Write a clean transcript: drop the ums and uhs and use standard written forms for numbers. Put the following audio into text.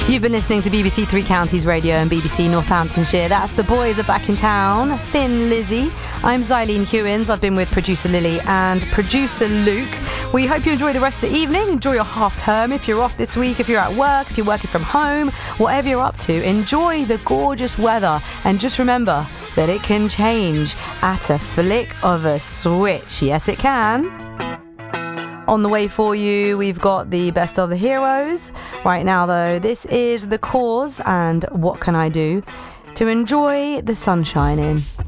You've been listening to BBC Three Counties Radio and BBC Northamptonshire. That's The Boys Are Back in Town, Thin Lizzy. I'm Xylene Hewins. I've been with producer Lily and producer Luke. We hope you enjoy the rest of the evening. Enjoy your half term if you're off this week, if you're at work, if you're working from home, whatever you're up to. Enjoy the gorgeous weather and just remember that it can change at a flick of a switch. Yes, it can. On the way for you, we've got the best of the heroes. Right now, though, this is The Cause and What Can I Do to enjoy the sun shining.